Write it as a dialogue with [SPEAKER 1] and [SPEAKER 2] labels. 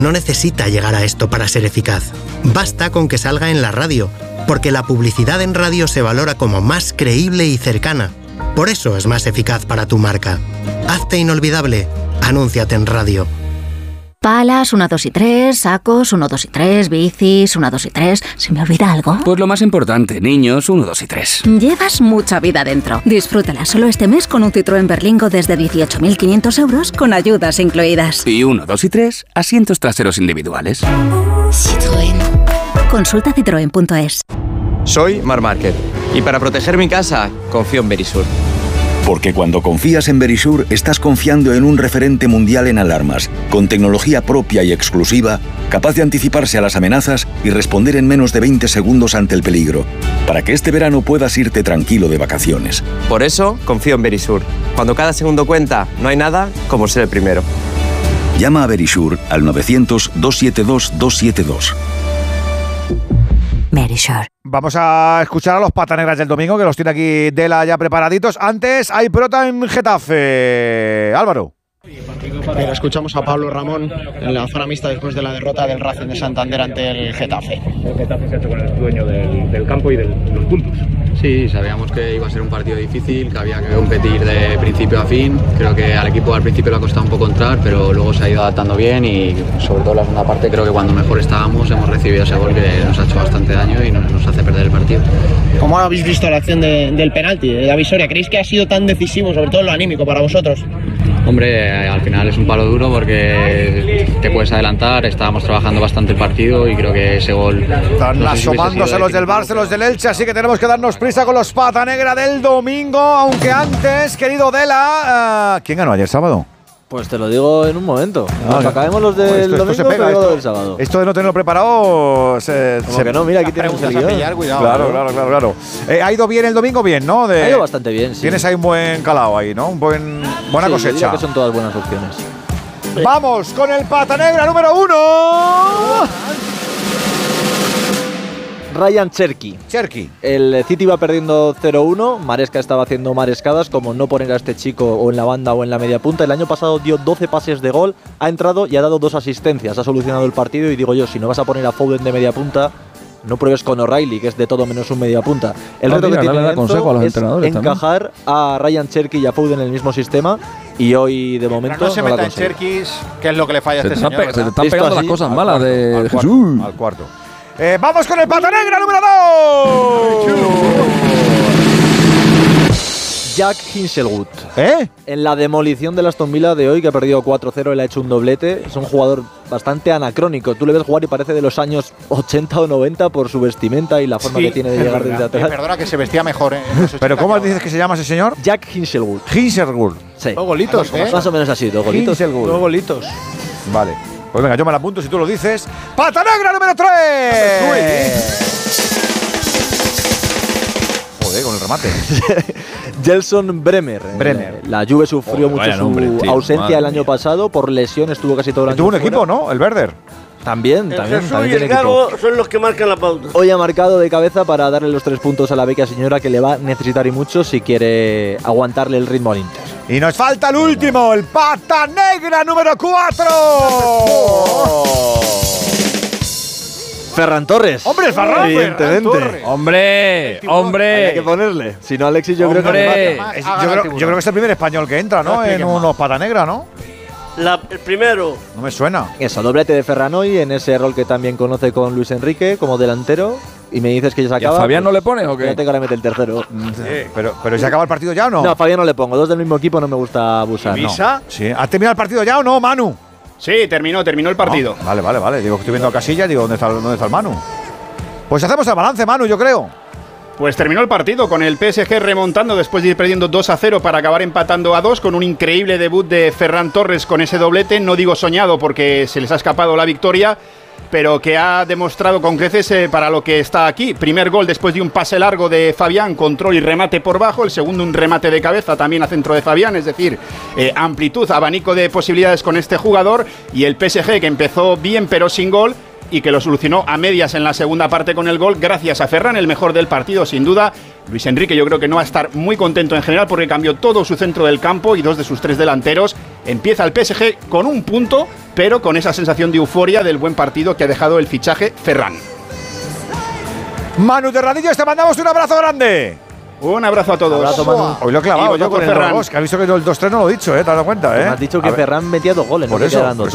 [SPEAKER 1] no necesita llegar a esto para ser eficaz. Basta con que salga en la radio, porque la publicidad en radio se valora como más creíble y cercana. Por eso es más eficaz para tu marca. Hazte inolvidable. Anúnciate en radio.
[SPEAKER 2] Palas, 1, 2 y 3, sacos, 1, 2 y 3, bicis, 1, 2 y 3... ¿Se me olvida algo?
[SPEAKER 3] Pues lo más importante, niños, 1, 2 y 3.
[SPEAKER 2] Llevas mucha vida dentro. Disfrútala solo este mes con un Citroën Berlingo desde 18.500 euros con ayudas incluidas.
[SPEAKER 3] Y 1, 2 y 3, asientos traseros individuales.
[SPEAKER 2] Citroën. Consulta citroen.es.
[SPEAKER 4] Soy Marc Márquez y para proteger mi casa confío en Verisur.
[SPEAKER 5] Porque cuando confías en Verisur, estás confiando en un referente mundial en alarmas, con tecnología propia y exclusiva, capaz de anticiparse a las amenazas y responder en menos de 20 segundos ante el peligro, para que este verano puedas irte tranquilo de vacaciones.
[SPEAKER 4] Por eso confío en Verisur. Cuando cada segundo cuenta, no hay nada como ser el primero.
[SPEAKER 5] Llama a Verisur al 900-272-272.
[SPEAKER 2] Verisur.
[SPEAKER 6] Vamos a escuchar a los patanegras del domingo, que los tiene aquí Dela ya preparaditos. Antes hay prota en Getafe. Álvaro.
[SPEAKER 7] Pero escuchamos a Pablo Ramón en la zona mixta después de la derrota del Racing de Santander ante el Getafe.
[SPEAKER 8] El Getafe se ha hecho con el dueño del campo y de los puntos.
[SPEAKER 9] Sí, sabíamos que iba a ser un partido difícil, que había que competir de principio a fin. Creo que al equipo al principio le ha costado un poco entrar, pero luego se ha ido adaptando bien y sobre todo en la segunda parte creo que cuando mejor estábamos hemos recibido ese gol que nos ha hecho bastante daño y nos hace perder el partido.
[SPEAKER 7] ¿Cómo habéis visto la acción del penalti de David Soria? ¿Creéis que ha sido tan decisivo, sobre todo en lo anímico, para vosotros?
[SPEAKER 9] Hombre, al final es un palo duro porque te puedes adelantar, estábamos trabajando bastante el partido y creo que ese gol...
[SPEAKER 6] Están asomándose los del Barça, los del Elche, así que tenemos que darnos prisa con los pata negra del domingo, aunque antes, querido Dela, ¿quién ganó ayer sábado?
[SPEAKER 10] Pues te lo digo en un momento. Cuando acabemos los del domingo,
[SPEAKER 6] se pega,
[SPEAKER 10] te digo del sábado.
[SPEAKER 6] Esto de no tenerlo preparado
[SPEAKER 10] Como que no, mira, aquí tenemos el guión.
[SPEAKER 6] Claro. ¿Ha ido bien el domingo? Bien, ¿no?
[SPEAKER 10] Ha ido bastante bien, sí.
[SPEAKER 6] Tienes ahí un buen calado ahí, ¿no? Buena
[SPEAKER 10] sí,
[SPEAKER 6] cosecha.
[SPEAKER 10] Yo diría que son todas buenas opciones.
[SPEAKER 6] Vamos con el pata negra número 1.
[SPEAKER 10] Ryan Cherki. El City iba perdiendo 0-1. Maresca estaba haciendo marescadas, como no poner a este chico o en la banda o en la media punta. El año pasado dio 12 pases de gol, ha entrado y ha dado 2 asistencias. Ha solucionado el partido y digo yo, si no vas a poner a Foden de media punta, no pruebes con O'Reilly, que es de todo menos un media punta. El reto que tiene Enzo es encajar a Ryan Cherki y a Foden en el mismo sistema. Y hoy, de momento,
[SPEAKER 11] pero no se meta en Cherkis, que es lo que le falla a este señor.
[SPEAKER 12] Se te están pegando las cosas malas de Jesús.
[SPEAKER 6] Al cuarto. Vamos con el pata negra número 2.
[SPEAKER 10] Jack Hinchelwood. En la demolición del Aston Villa de hoy, que ha perdido 4-0, él ha hecho un doblete. Es un jugador bastante anacrónico. Tú le ves jugar y parece de los años 80 o 90 por su vestimenta y la forma que tiene de llegar desde atrás.
[SPEAKER 11] Perdona, que se vestía mejor,
[SPEAKER 6] ¿Pero cómo dices que se llama ese señor?
[SPEAKER 10] Jack Hinchelwood.
[SPEAKER 6] Sí.
[SPEAKER 10] 2 golitos, Más o menos así, 2 golitos.
[SPEAKER 11] 2 golitos.
[SPEAKER 6] Vale. Pues venga, yo me la apunto si tú lo dices. ¡Pata negra número 3! Joder, con el remate.
[SPEAKER 10] Gelson Bremer. La Juve sufrió mucho su ausencia el año pasado. Por lesión estuvo casi todo el año.
[SPEAKER 6] Tuvo un equipo, ¿no? El Werder.
[SPEAKER 10] También
[SPEAKER 13] y el Gago son los que marcan la pauta.
[SPEAKER 10] Hoy ha marcado de cabeza para darle los 3 puntos a la Vecchia Señora, que le va a necesitar y mucho si quiere aguantarle el ritmo al Inter.
[SPEAKER 6] Y nos falta el último, el pata negra número 4.
[SPEAKER 10] Ferran Torres.
[SPEAKER 6] ¡Hombre, el Ferran!
[SPEAKER 10] Evidentemente.
[SPEAKER 12] ¡Hombre!
[SPEAKER 10] Hay que ponerle. Si no, Alexis, yo creo que
[SPEAKER 6] yo creo que es el primer español que entra, ¿no? En unos pata negra, ¿no?
[SPEAKER 13] El primero.
[SPEAKER 6] No me suena.
[SPEAKER 10] Eso, doblete de Ferran hoy en ese rol que también conoce con Luis Enrique como delantero. Y me dices que ya se acaba.
[SPEAKER 12] ¿Y a Fabián no le pones o qué?
[SPEAKER 10] Ya tengo que meter el tercero.
[SPEAKER 6] Sí, pero ¿se acaba el partido ya o no?
[SPEAKER 10] No, a Fabián no le pongo. 2 del mismo equipo no me gusta abusar.
[SPEAKER 6] ¿Visa? Sí. ¿Ha terminado el partido ya o no, Manu?
[SPEAKER 11] Sí, terminó el partido.
[SPEAKER 6] Vale. Digo, estoy viendo a Casillas, digo, ¿dónde está el Manu? Pues hacemos el balance, Manu, yo creo.
[SPEAKER 11] Pues terminó el partido con el PSG remontando después de ir perdiendo 2-0 para acabar empatando a 2 con un increíble debut de Ferran Torres con ese doblete. No digo soñado porque se les ha escapado la victoria, pero que ha demostrado con creces para lo que está aquí. Primer gol después de un pase largo de Fabián, control y remate por bajo. El segundo un remate de cabeza también a centro de Fabián, es decir, amplitud, abanico de posibilidades con este jugador. Y el PSG que empezó bien pero sin gol y que lo solucionó a medias en la segunda parte con el gol gracias a Ferran, el mejor del partido sin duda. Luis Enrique yo creo que no va a estar muy contento en general porque cambió todo su centro del campo y 2 de sus 3 delanteros Empieza el PSG con un punto, pero con esa sensación de euforia del buen partido que ha dejado el fichaje Ferran.
[SPEAKER 6] Manu Terradillos, te mandamos un abrazo grande.
[SPEAKER 11] Un abrazo a todos.
[SPEAKER 10] Abrazo, Manu.
[SPEAKER 6] Hoy lo he clavado yo con
[SPEAKER 11] Ferran.
[SPEAKER 6] el 2, que ha visto que el 2-3 no lo he dicho, ¿te has dado cuenta,
[SPEAKER 10] Me has dicho que Ferran metía 2 goles,
[SPEAKER 6] por
[SPEAKER 10] no
[SPEAKER 6] eso,
[SPEAKER 10] quedaran 2-2.